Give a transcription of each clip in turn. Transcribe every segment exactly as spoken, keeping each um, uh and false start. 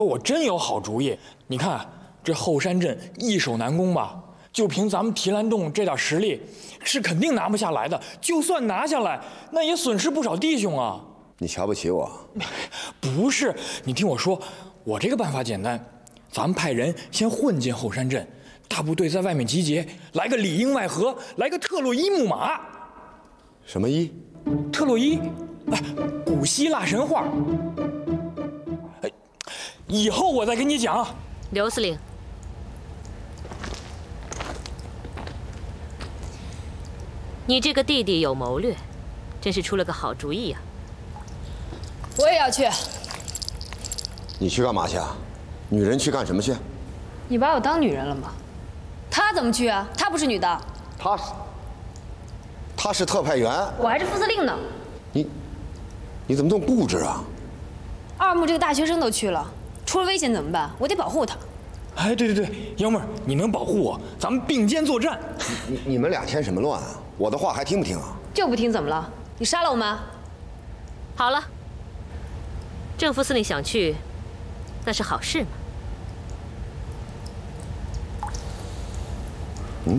我真有好主意，你看这后山镇易守难攻吧？就凭咱们提篮洞这点实力，是肯定拿不下来的。就算拿下来，那也损失不少弟兄啊！ 你瞧不起我？ 不是，你听我说，我这个办法简单，咱们派人先混进后山镇，大部队在外面集结，来个里应外合，来个特洛伊木马。 什么伊？ 特洛伊，哎，古希腊神话。哎，以后我再跟你讲。 刘司令。 你这个弟弟有谋略，真是出了个好主意呀！ 我也要去。 你去干嘛去啊？女人去干什么去？ 你把我当女人了吗？她怎么去啊？她不是女的。 她是，她是特派员。 我还是副司令呢。 你，你怎么这么固执啊？ 二木这个大学生都去了，出了危险怎么办？我得保护他。 哎，对对对，幺妹儿，你能保护我，咱们并肩作战。 你你们俩添什么乱啊？我的话还听不听啊？ 就不听怎么了？你杀了我妈？ 好了，郑副司令想去，那是好事嘛。 嗯。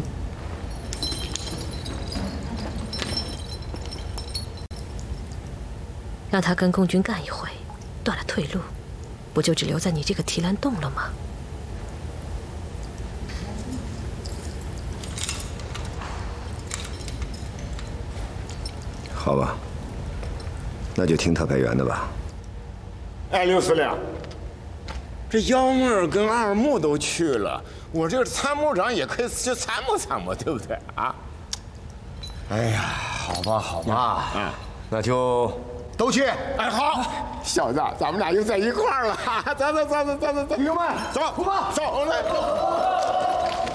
让他跟共军干一回，断了退路，不就只留在你这个提篮洞了吗？ 好吧，那就听特派员的吧。 哎，刘司令，这幺妹儿跟二木都去了，我这个参谋长也可以去参谋参谋，对不对啊？ 哎呀，好吧，好吧，嗯，那就都去。 哎，好，小子，咱们俩就在一块儿了。走走走走走走走， 弟兄们， 走，出发，走来。